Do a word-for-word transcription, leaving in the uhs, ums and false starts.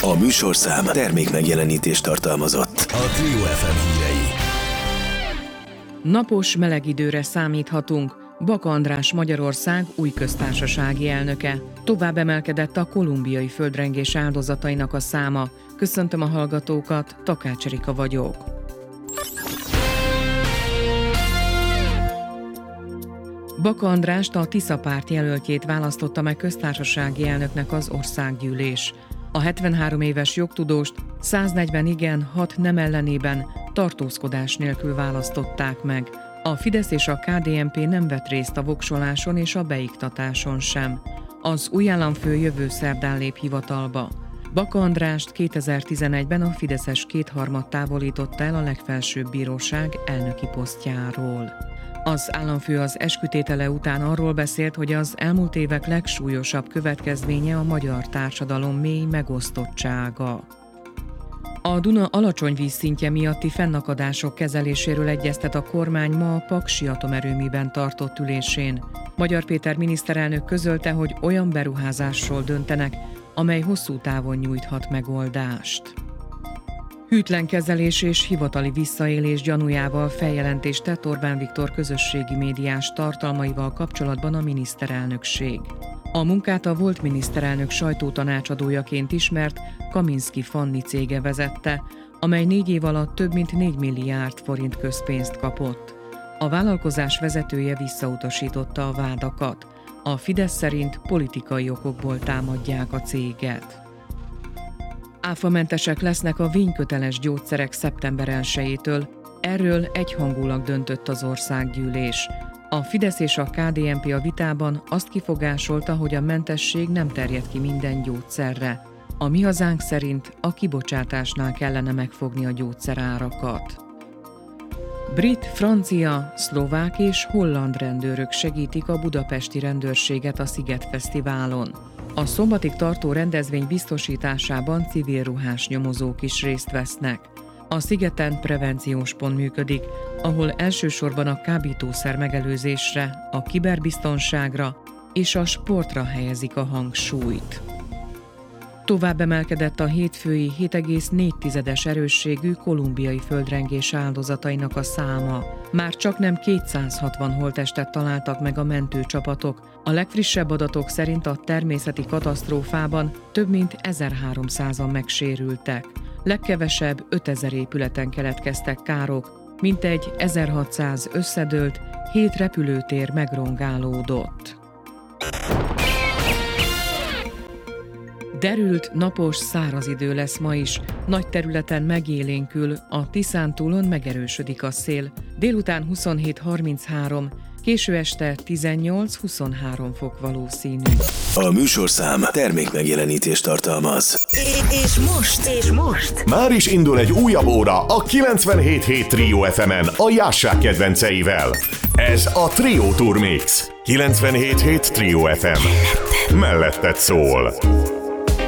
A műsorszám termék megjelenítést tartalmazott. A Trio ef em hírei. Napos, meleg időre számíthatunk. Baka András Magyarország új köztársasági elnöke. Tovább emelkedett a kolumbiai földrengés áldozatainak a száma. Köszöntöm a hallgatókat, Takács Erika vagyok. Baka Andrást, a Tisza párt jelöltjét választotta meg köztársasági elnöknek az országgyűlés. A hetvenhárom éves jogtudóst száznegyven igen, hat nem ellenében tartózkodás nélkül választották meg. A Fidesz és a ká dé en pé nem vett részt a voksoláson és a beiktatáson sem. Az új államfő jövő szerdán lép hivatalba. Baka Andrást kétezer-tizenegyben a fideszes kétharmad távolította el a legfelsőbb bíróság elnöki posztjáról. Az államfő az eskütétele után arról beszélt, hogy az elmúlt évek legsúlyosabb következménye a magyar társadalom mély megosztottsága. A Duna alacsony vízszintje miatti fennakadások kezeléséről egyeztet a kormány ma a Paksi atomerőműben tartott ülésén. Magyar Péter miniszterelnök közölte, hogy olyan beruházásról döntenek, amely hosszú távon nyújthat megoldást. Hűtlen kezelés és hivatali visszaélés gyanújával feljelentést tett Orbán Viktor közösségi médiás tartalmaival kapcsolatban a miniszterelnökség. A munkát a volt miniszterelnök sajtótanácsadójaként ismert Kaminski Fanni cége vezette, amely négy év alatt több mint négy milliárd forint közpénzt kapott. A vállalkozás vezetője visszautasította a vádakat. A Fidesz szerint politikai okokból támadják a céget. Áfamentesek lesznek a vényköteles gyógyszerek szeptember elsejétől. Erről egyhangulag döntött az országgyűlés. A Fidesz és a ká dé en pé a vitában azt kifogásolta, hogy a mentesség nem terjed ki minden gyógyszerre. A Mi Hazánk szerint a kibocsátásnál kellene megfogni a gyógyszerárakat. Brit, francia, szlovák és holland rendőrök segítik a budapesti rendőrséget a Szigetfesztiválon. A szombatig tartó rendezvény biztosításában civil ruhás nyomozók is részt vesznek. A szigeten prevenciós pont működik, ahol elsősorban a kábítószer megelőzésre, a kiberbiztonságra és a sportra helyezik a hangsúlyt. Tovább emelkedett a hétfői hét egész négy tizedes erősségű kolumbiai földrengés áldozatainak a száma. Már csaknem kétszázhatvan holttestet találtak meg a mentőcsapatok. A legfrissebb adatok szerint a természeti katasztrófában több mint ezerháromszázan megsérültek. Legkevesebb ötezer épületen keletkeztek károk, mintegy ezerhatszáz összedőlt, hét repülőtér megrongálódott. Derült, napos, száraz idő lesz ma is. Nagy területen megélénkül, a Tiszántúlon megerősödik a szél. Délután huszonhét harminchárom, késő este tizennyolc-huszonhárom fok valószínű. A műsorszám termék megjelenítést tartalmaz. És most, és most már is indul egy újabb óra a kilencvenhét hét Trio ef emen a Jássák kedvenceivel. Ez a Trio Tour Mix. kilencvenhét hét Trio ef em. Melletted szól.